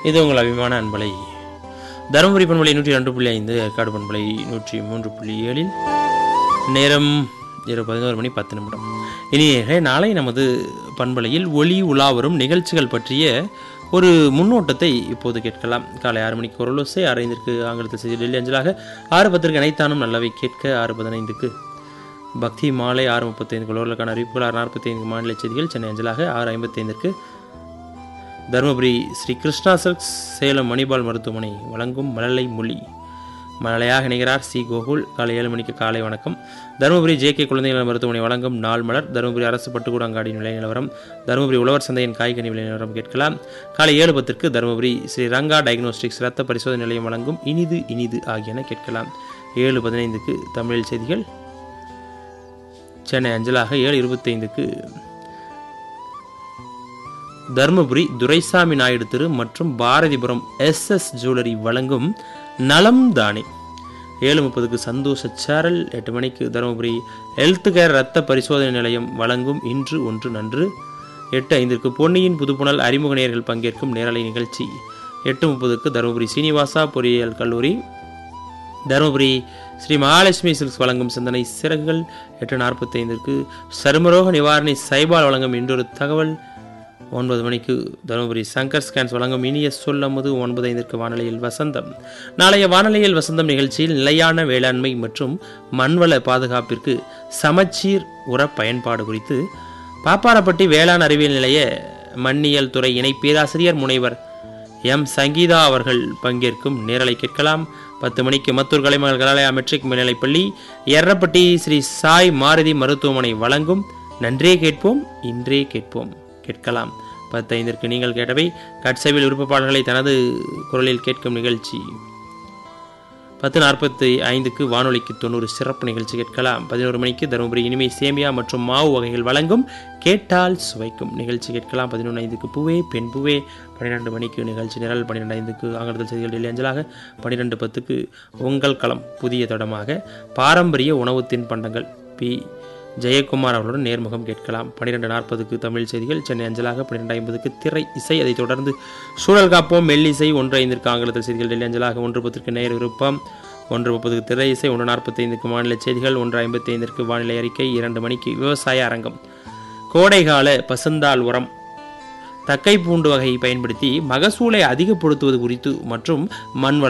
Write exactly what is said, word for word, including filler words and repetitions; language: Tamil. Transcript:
இது உங்கள் அபிமான அன்பலை தருமபுரி பண்பலை நூற்றி ரெண்டு புள்ளி ஐந்து, ஏற்காடு பண்பலை நூற்றி மூன்று புள்ளி ஏழில் நேரம் இரவு பதினோரு மணி பத்து நிமிடம். இனிய நாளை நமது பண்பலையில் ஒளி உலா வரும் நிகழ்ச்சிகள் பற்றிய ஒரு முன்னோட்டத்தை இப்போது கேட்கலாம். காலை ஆறு மணிக்கு குரலோசை, ஆறு ஐந்திற்கு ஆங்கிலத்தில் செய்தி டெல்லி அஞ்சலாக, ஆறு பத்திற்கு இணைத்தானும் நல்லவை கேட்க, ஆறு பதினைந்துக்கு பக்தி மாலை, ஆறு முப்பத்தைந்து குளோர்களுக்கான அறிவிப்புகள், ஆறு நாற்பத்தி ஐந்து மாநில செய்திகள் சென்னை அஞ்சலாக, ஆறு ஐம்பத்தி ஐந்திற்கு தருமபுரி ஸ்ரீ கிருஷ்ணா சில்க்ஸ் சேலம் மணிபால் மருத்துவமனை வழங்கும் மழலை மொழி. மழலையாக இணைகிறார் சி கோகுல். காலை ஏழு மணிக்கு காலை வணக்கம். தருமபுரி ஜே கே குழந்தைகள் மருத்துவமனை வழங்கும் நாள் மலர், தருமபுரி அரசு பட்டுக்கூடங்காடி நிலை நிலவரம், தருமபுரி உழவர் சந்தையின் காய்கனி விலை நிலவரம் கேட்கலாம். காலை ஏழு பத்திற்கு தருமபுரி ஸ்ரீ ரங்கா டயக்னோஸ்டிக்ஸ் இரத்த பரிசோதனை நிலையம் வழங்கும் இனிது இனிது ஆகியன கேட்கலாம். ஏழு பதினைந்துக்கு தமிழில் செய்திகள் சென்னை அஞ்சலாக, ஏழு இருபத்தைந்துக்கு தருமபுரி துரைசாமி நாயுடு திரு மற்றும் பாரதிபுரம் எஸ் எஸ் ஜுவல்லரி வழங்கும் நலம் தானே. ஏழு முப்பதுக்கு சந்தோஷ சேரல். எட்டு மணிக்கு தருமபுரி ஹெல்த் கேர் இரத்த பரிசோதனை நிலையம் வழங்கும் இன்று ஒன்று நன்று. எட்டு ஐந்திற்கு பொன்னியின் புதுப்புணல் அறிமுக நேயர்கள் பங்கேற்கும் நேரலை நிகழ்ச்சி. எட்டு முப்பதுக்கு தருமபுரி சீனிவாசா பொறியியல் கல்லூரி, தருமபுரி ஸ்ரீ மகாலட்சுமி சில்க்ஸ் வழங்கும் சிந்தனை சிறகுகள். எட்டு நாற்பத்தி ஐந்திற்கு சருமரோக நிவாரணி சைபால் வழங்கும் இன்றொரு தகவல். ஒன்பது மணிக்கு தருமபுரி சங்கர் ஸ்கேன்ஸ் வழங்கும் இனிய சொல்லமுது. ஒன்பது ஐந்திற்கு வானொலியில் வசந்தம். நாளைய வானொலியில் வசந்தம் நிகழ்ச்சியில் நிலையான வேளாண்மை மற்றும் மண்வள பாதுகாப்பிற்கு சமச்சீர் உர பயன்பாடு குறித்து பாப்பாரப்பட்டி வேளாண் அறிவியல் நிலைய மண்ணியல் துறை இணை பேராசிரியர் முனைவர் எம் சங்கீதா அவர்கள் பங்கேற்கும் நேரலை கேட்கலாம். பத்து மணிக்கு மத்தூர் கலைமகள் கலாலயா மெட்ரிக் மேல்நிலைப்பள்ளி எர்ரப்பட்டி ஸ்ரீ சாய் மாருதி மருத்துவமனை வழங்கும் நன்றே கேட்போம் இன்றே கேட்போம் கேட்கலாம். பத்து ஐந்திற்கு நீங்கள் கேட்டவை கட்சவில் விருப்பப்பாளர்களை தனது குரலில் கேட்கும் நிகழ்ச்சி. பத்து நாற்பத்தி ஐந்துக்கு வானொலிக்கு தொண்ணூறு சிறப்பு நிகழ்ச்சி கேட்கலாம். பதினோரு மணிக்கு தருமபுரி இனிமை சேமியா மற்றும் மாவு வகைகள் வழங்கும் கேட்டால் சுவைக்கும் நிகழ்ச்சி கேட்கலாம். பதினொன்று ஐந்துக்கு பூவே பெண் பூவே. பன்னிரெண்டு மணிக்கு நிகழ்ச்சி நிரல். பன்னிரெண்டு ஐந்துக்கு ஆங்கிலத்தில் செய்திகள் டெல்லி அஞ்சலாக. பன்னிரெண்டு பத்துக்கு உங்கள் களம் புதிய தடமாக பாரம்பரிய உணவு தின்பண்டங்கள் பி ஜெயக்குமார் அவர்களுடன் நேர்முகம் கேட்கலாம். பன்னிரெண்டு நாற்பதுக்கு தமிழ் செய்திகள் சென்னை அஞ்சலாக. பன்னிரெண்டு ஐம்பதுக்கு திரை இசை. அதைத் தொடர்ந்து சூழல் காப்போம் மெல்லிசை. ஒன்று ஐந்திற்கு ஆங்கிலத்தில் செய்திகள் டெல்லி அஞ்சலாக. ஒன்று பத்திற்கு நேர் விருப்பம். ஒன்று முப்பதுக்கு திரை இசை. ஒன்று நாற்பத்தி ஐந்துக்கு மாநில செய்திகள். ஒன்று ஐம்பத்தி ஐந்திற்கு வானிலை அறிக்கை. இரண்டு மணிக்கு விவசாய அரங்கம். கோடைகால பசுந்தாள் உரம் தக்கை பூண்டு வகையை பயன்படுத்தி மகசூலை அதிகப்படுத்துவது குறித்து மற்றும் மண்வள